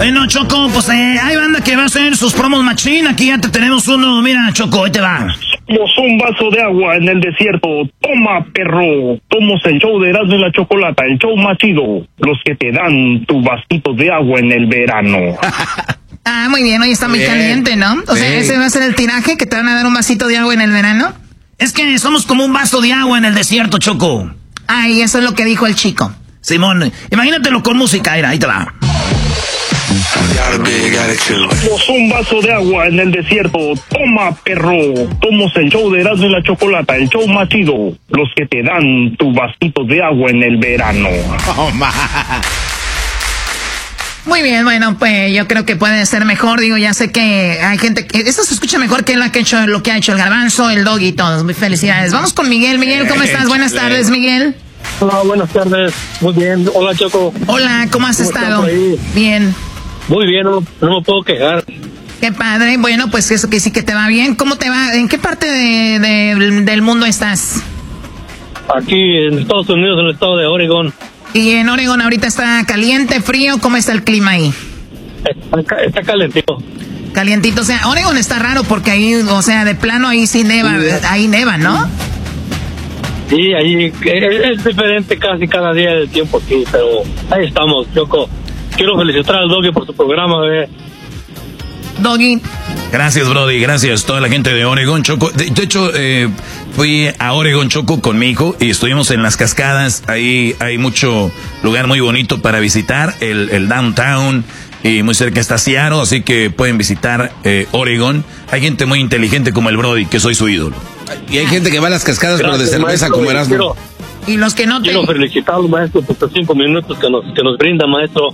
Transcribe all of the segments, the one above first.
Bueno, Choco, pues hay banda que va a hacer sus promos machín. Aquí ya te tenemos uno. Mira, Choco, ahí te va. Somos un vaso de agua en el desierto. Toma, perro. Somos el show de Erasmo y la Chocolata, el show más chido. Los que te dan tu vasito de agua en el verano. Ah, muy bien. Hoy está muy caliente, ¿no? O sea, ¿ese va a ser el tiraje? ¿Que te van a dar un vasito de agua en el verano? Es que somos como un vaso de agua en el desierto, Choco. Ay, eso es lo que dijo el chico. Simón, imagínatelo con música. Mira, ahí te va. Somos un vaso de agua en el desierto. Toma, perro. Somos el show de Erasmo y la Chocolata, el show más chido. Los que te dan tu vasito de agua en el verano. Muy bien, bueno, pues yo creo que puede ser mejor. Digo, ya sé que hay gente que... Esto se escucha mejor que lo que ha hecho el Garbanzo, el Doggy y todos. Muy felicidades. Vamos con Miguel. Miguel, ¿cómo estás? Buenas tardes, Miguel. Hola, buenas tardes. Muy bien. Hola, Choco. Hola, ¿cómo has estado? Bien. Muy bien, no me puedo quejar. Qué padre. Bueno, pues eso que sí que te va bien. ¿Cómo te va? ¿En qué parte del mundo estás? Aquí en Estados Unidos, en el estado de Oregon. ¿Y en Oregon ahorita está caliente, frío? ¿Cómo está el clima ahí? Está calentito. Calientito. O sea, Oregon está raro porque ahí, o sea, de plano ahí sí neva. Ahí neva, ¿no? Sí, ahí es diferente casi cada día del tiempo aquí, pero ahí estamos, Choco. Quiero felicitar al Doggy por su programa, Doggy. Gracias, Brody, gracias. Toda la gente de Oregon, Choco. De hecho, fui a Oregon, Choco, con mi hijo y estuvimos en las cascadas. Ahí hay mucho lugar muy bonito para visitar, el downtown, y muy cerca está Seattle, así que pueden visitar Oregon. Hay gente muy inteligente como el Brody, que soy su ídolo. Y hay gente que va a las cascadas, pero de cerveza, maestro, como Erasmo. Y los que no te... Quiero felicitarlo, maestro, por estos 5 minutos que nos brinda, maestro.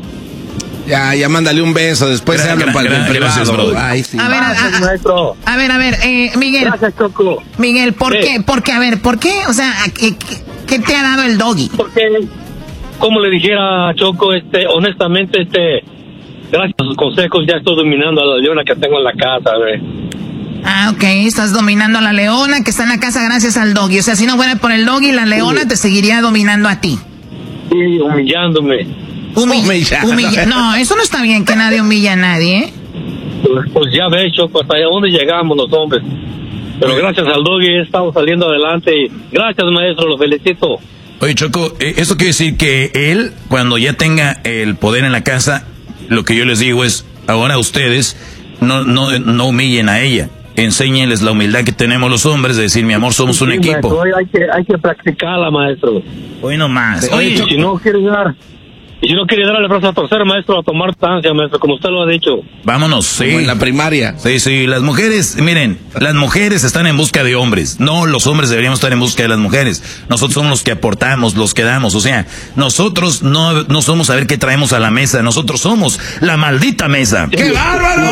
Ya mándale un beso, después se hablan para el privado. Ay, sí. A ver, Miguel. Gracias, Choco. Miguel, ¿por qué? ¿Por qué? O sea, ¿qué te ha dado el Doggy? Porque, como le dijera a Choco, honestamente, gracias a sus consejos ya estoy dominando a la leona que tengo en la casa, Ah, ok, estás dominando a la leona que está en la casa gracias al Doggy. O sea, si no fuera por el Doggy, la leona te seguiría dominando a ti. Sí, humillándome. No, eso no está bien, que nadie humilla a nadie, ¿eh? Pues ya ves, Choco, hasta dónde llegamos los hombres. Pero gracias al Doggy estamos saliendo adelante y gracias, maestro, lo felicito. Oye, Choco, eso quiere decir que él, cuando ya tenga el poder en la casa, lo que yo les digo es, ahora ustedes no humillen a ella. Enséñenles la humildad que tenemos los hombres de decir, mi amor, somos un equipo. Maestro, hay que practicarla, maestro. Hoy nomás. Oye, si no quiere dar el brazo a torcer, maestro, a tomar distancia, maestro, como usted lo ha dicho. Vámonos, sí. Como en la primaria. Sí, las mujeres, miren, las mujeres están en busca de hombres. No, los hombres deberíamos estar en busca de las mujeres. Nosotros somos los que aportamos, los que damos. O sea, nosotros no somos a ver qué traemos a la mesa. Nosotros somos la maldita mesa. ¡Qué bárbaro!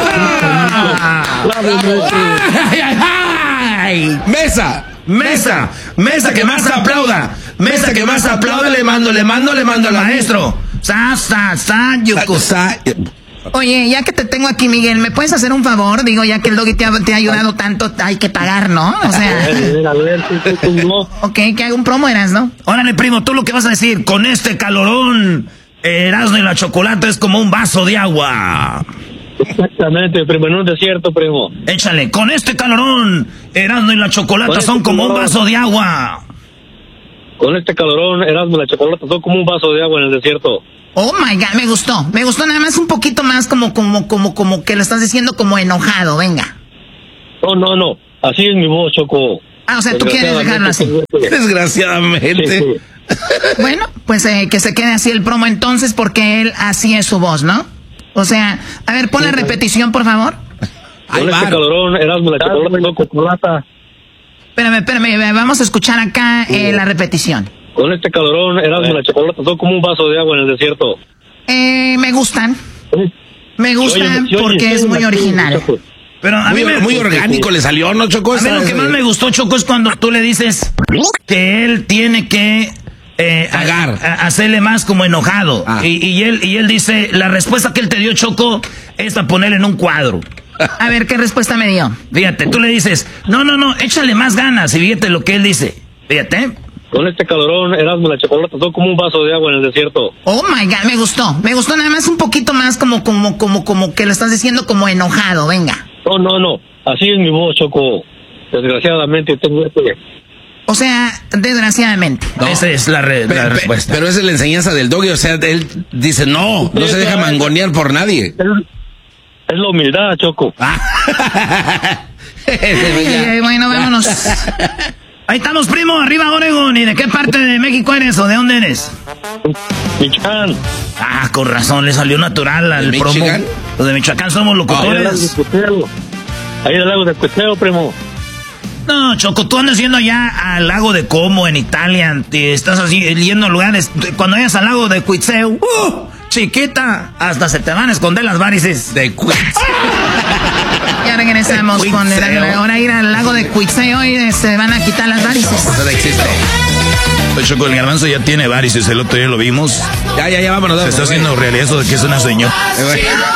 Mesa que más aplauda. Mesa que más aplaude, le mando al maestro. Oye, ya que te tengo aquí, Miguel, ¿me puedes hacer un favor? Digo, ya que el Doggy te ha ayudado tanto, hay que pagar, ¿no? O sea... A ver, Ok, que haga un promo, ¿no? Órale, primo, tú lo que vas a decir, con este calorón, Erasmo y la Chocolata es como un vaso de agua. Exactamente, primo, en un desierto, primo. Échale, con este calorón, Erasmo y la Chocolata son como un vaso de agua. Con este calorón, Erasmo y la Chocolata son como un vaso de agua en el desierto. Oh my God, me gustó nada más un poquito más como que lo estás diciendo como enojado, venga. No, así es mi voz, Choco. Ah, o sea, tú quieres dejarlo así. Desgraciadamente. Sí. Bueno, pues que se quede así el promo entonces porque él así es su voz, ¿no? O sea, a ver, pon la repetición, por favor. Con este calorón, Erasmo y la Chocolata. Espérame, vamos a escuchar acá la repetición. Con este calorón, Erasmo y la Chocolata son como un vaso de agua en el desierto. Me gustan. Porque es muy original. Pero a mí muy orgánico le salió, ¿no, Choco? A mí lo que más me gustó, Choco, es cuando tú le dices que él tiene que hacerle más como enojado. Y él dice, la respuesta que él te dio, Choco, es a ponerle en un cuadro. A ver, ¿qué respuesta me dio? Fíjate, tú le dices, no, échale más ganas. Y fíjate lo que él dice. Fíjate. con este calorón, Erasmo la Chocolata, son como un vaso de agua en el desierto. Oh my God, me gustó nada más un poquito más como que lo estás diciendo como enojado, venga. No, así es mi voz, Choco, desgraciadamente tengo O sea, desgraciadamente. No. Esa es la respuesta. Pero esa es la enseñanza del Doggy, o sea, él dice no se deja mangonear por nadie. Es la humildad, Choco. Bueno, vámonos. Ahí estamos, primo, arriba Oregon. ¿Y de qué parte de México eres o de dónde eres? Michoacán. Ah, con razón, le salió natural al promo. Los de Michoacán somos locutores. Ahí del lago de Cuitzeo, primo. No, Choco, tú andas yendo ya al lago de Como en Italia, te estás así yendo a lugares. Cuando vayas al lago de Cuitzeo, chiquita, hasta se te van a esconder las varices. De Cuitzeo. Ya regresamos con ahora ir al lago de Cuitzeo y se van a quitar las varices. No existe. Pues Choco, el Garbanzo ya tiene varices, el otro día lo vimos. Ya, vámonos. Se está haciendo realidad eso de que es una señora.